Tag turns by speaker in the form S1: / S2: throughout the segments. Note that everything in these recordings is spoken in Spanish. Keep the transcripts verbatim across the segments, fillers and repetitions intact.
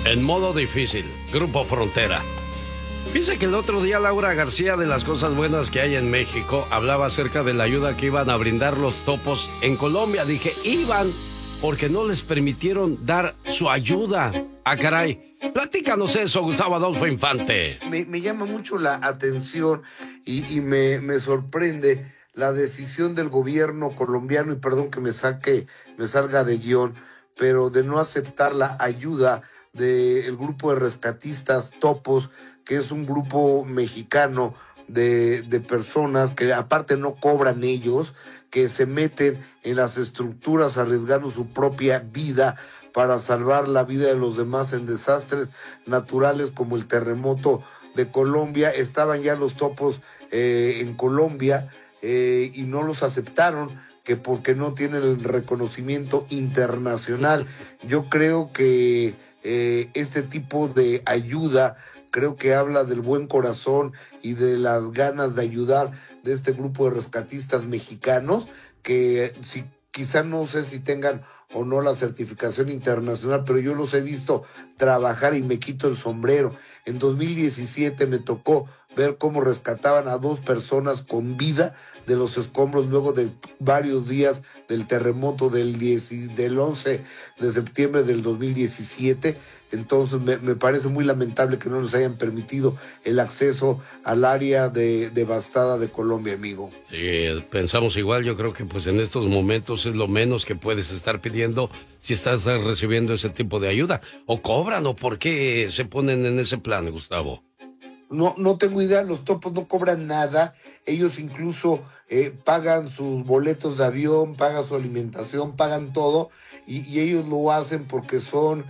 S1: En modo difícil, Grupo Frontera. Fíjese que el otro día Laura García, de las cosas buenas que hay en México, hablaba acerca de la ayuda que iban a brindar los topos en Colombia. Dije, iban porque no les permitieron dar su ayuda. Ah, caray. Platícanos eso, Gustavo Adolfo Infante.
S2: Me, me llama mucho la atención y, y me, me sorprende la decisión del gobierno colombiano, y perdón que me saque, me salga de guión, pero de no aceptar la ayuda del grupo de rescatistas Topos, que es un grupo mexicano de, de personas que aparte no cobran ellos, que se meten en las estructuras arriesgando su propia vida para salvar la vida de los demás en desastres naturales como el terremoto de Colombia. Estaban ya los Topos eh, en Colombia eh, y no los aceptaron, que porque no tienen el reconocimiento internacional. Yo creo que eh, este tipo de ayuda, creo que habla del buen corazón y de las ganas de ayudar de este grupo de rescatistas mexicanos, que si, quizá no sé si tengan o no la certificación internacional, pero yo los he visto trabajar y me quito el sombrero. En dos mil diecisiete me tocó ver cómo rescataban a dos personas con vida de los escombros luego de varios días del terremoto del, diez, del once de septiembre del dos mil diecisiete. Entonces me, me parece muy lamentable que no nos hayan permitido el acceso al área de, devastada de Colombia, amigo.
S1: Sí, pensamos igual. Yo creo que pues en estos momentos es lo menos que puedes estar pidiendo si estás recibiendo ese tipo de ayuda. ¿O cobran o por qué se ponen en ese plan, Gustavo?
S2: No, no tengo idea, los Topos no cobran nada, ellos incluso eh, pagan sus boletos de avión, pagan su alimentación, pagan todo, y, y ellos lo hacen porque son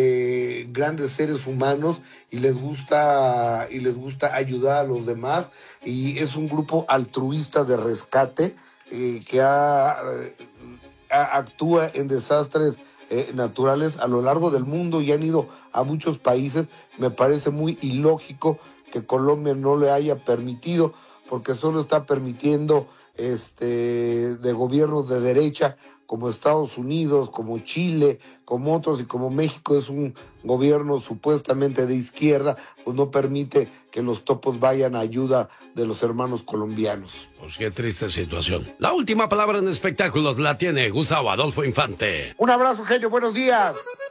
S2: eh, grandes seres humanos y les gusta y les gusta ayudar a los demás, y es un grupo altruista de rescate eh, que ha, ha, actúa en desastres Eh, naturales a lo largo del mundo y han ido a muchos países. Me parece muy ilógico que Colombia no le haya permitido, porque solo está permitiendo este de gobiernos de derecha como Estados Unidos, como Chile, como otros, y como México es un gobierno supuestamente de izquierda, pues no permite que los Topos vayan a ayuda de los hermanos colombianos.
S1: Pues qué triste situación. La última palabra en espectáculos la tiene Gustavo Adolfo Infante.
S2: Un abrazo, genio, buenos días.